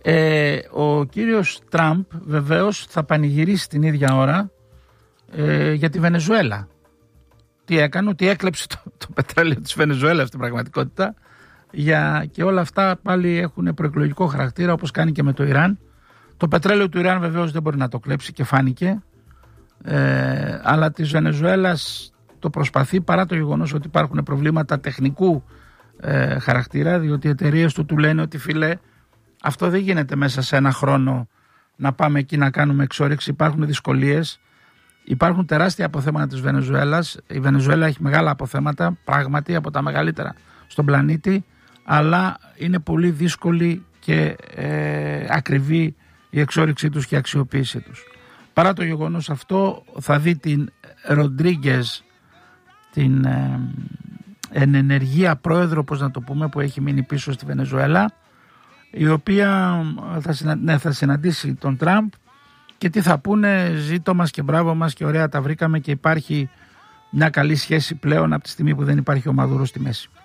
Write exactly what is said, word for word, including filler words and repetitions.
Ε, ο κύριος Τραμπ βεβαίως θα πανηγυρίσει την ίδια ώρα ε, για τη Βενεζουέλα. Τι έκανε, ότι έκλεψε το, το πετρέλαιο της Βενεζουέλας στην πραγματικότητα, για, και όλα αυτά πάλι έχουν προεκλογικό χαρακτήρα, όπως κάνει και με το Ιράν. Το πετρέλαιο του Ιράν βεβαίως δεν μπορεί να το κλέψει και φάνηκε, ε, αλλά της Βενεζουέλας το προσπαθεί, παρά το γεγονός ότι υπάρχουν προβλήματα τεχνικού ε, χαρακτήρα, διότι οι εταιρείες του του λένε ότι φίλε, αυτό δεν γίνεται μέσα σε ένα χρόνο να πάμε εκεί να κάνουμε εξόρυξη, υπάρχουν δυσκολίες, υπάρχουν τεράστια αποθέματα της Βενεζουέλας. Η Βενεζουέλα έχει μεγάλα αποθέματα, πράγματι από τα μεγαλύτερα στον πλανήτη, αλλά είναι πολύ δύσκολη και ε, ακριβή η εξόρυξή τους και η αξιοποίησή τους. Παρά το γεγονός αυτό, θα δει την Ροντρίγκες, την ε, ενεργεία πρόεδρο, όπως να το πούμε, που έχει μείνει πίσω στη Βενεζουέλα, η οποία θα, συνα... ναι, θα συναντήσει τον Τραμπ και τι θα πούνε, ζήτω μας και μπράβο μας και ωραία τα βρήκαμε και υπάρχει μια καλή σχέση πλέον από τη στιγμή που δεν υπάρχει ο Μαδούρο στη μέση.